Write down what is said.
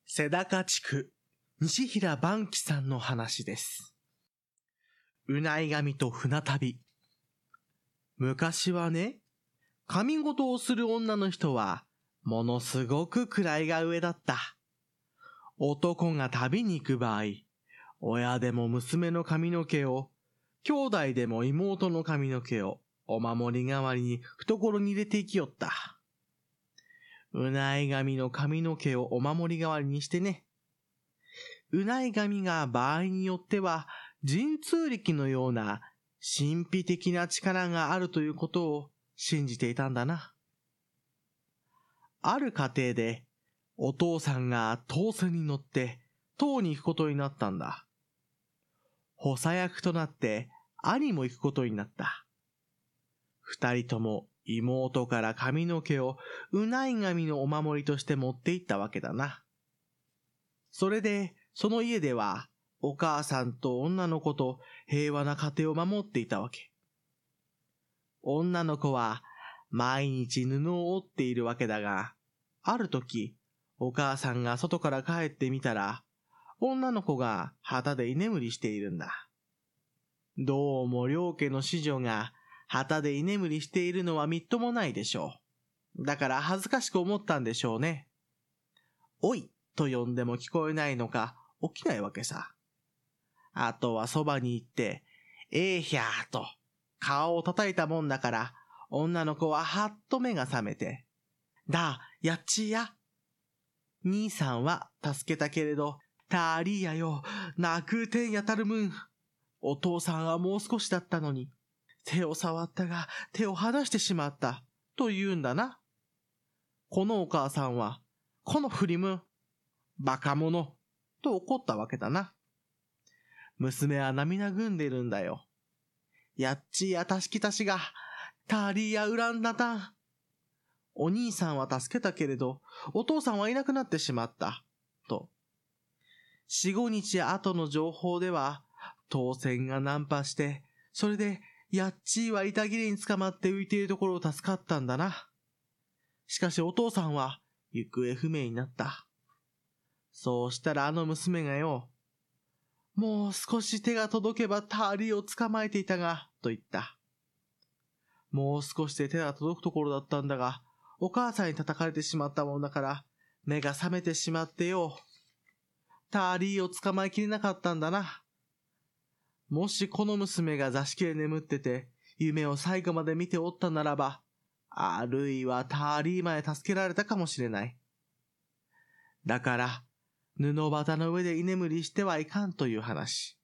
瀬高地区、西平晩喜さんの話です。うない神と船旅。昔はね、神事をする女の人は、ものすごく位が上だった。男が旅に行く場合、親でも娘の髪の毛を、兄弟でも妹の髪の毛を、お守り代わりに懐に入れていきよった。うない神の髪の毛をお守り代わりにしてね。うない神が場合によっては神通力のような神秘的な力があるということを信じていたんだな。ある家庭でお父さんが当選に乗って塔に行くことになったんだ。補佐役となって兄も行くことになった。二人とも妹から髪の毛をうない神のお守りとして持って行ったわけだな。それで、その家では、お母さんと女の子と平和な家庭を守っていたわけ。女の子は、毎日布を織っているわけだが、ある時、お母さんが外から帰ってみたら、女の子が旗で居眠りしているんだ。どうも両家の子女が、旗で居眠りしているのはみっともないでしょう。だから恥ずかしく思ったんでしょうね。おいと呼んでも聞こえないのか起きないわけさ。あとはそばに行って、ひゃーと顔を叩いたもんだから、女の子ははっと目が覚めて、やっちーや。兄さんは助けたけれど、たーりーやよ、泣くてんやたるむん。お父さんはもう少しだったのに。手を触ったが手を離してしまった、と言うんだな。このお母さんは、この振りむん、バカ者、と怒ったわけだな。娘は涙ぐんでるんだよ。やっちやたしきたしが、たりや恨んだたん。お兄さんは助けたけれど、お父さんはいなくなってしまった、と。4、5日後の情報では、当選が難破して、それで、やっちーは板切れに捕まって浮いているところを助かったんだな。しかしお父さんは行方不明になった。そうしたらあの娘がよ、もう少し手が届けばターリーを捕まえていたが、と言った。もう少しで手が届くところだったんだが、お母さんに叩かれてしまったもんだから、目が覚めてしまってよ。ターリーを捕まえきれなかったんだな。もしこの娘が座敷で眠ってて、夢を最後まで見ておったならば、あるいはターリーまで助けられたかもしれない。だから、布旗の上で居眠りしてはいかんという話。